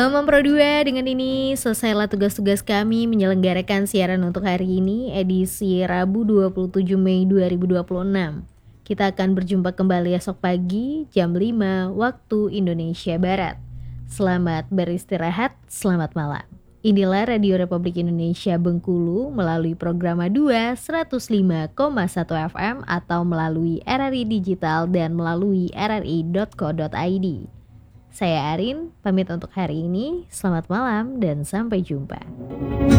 Mempro 2, dengan ini selesailah tugas-tugas kami menyelenggarakan siaran untuk hari ini, edisi Rabu 27 Mei 2026. Kita akan berjumpa kembali esok pagi jam 5 waktu Indonesia Barat. Selamat beristirahat, selamat malam. Inilah Radio Republik Indonesia Bengkulu melalui program 2 105,1 FM atau melalui RRI Digital dan melalui rri.co.id. Saya Arin, pamit untuk hari ini. Selamat malam dan sampai jumpa.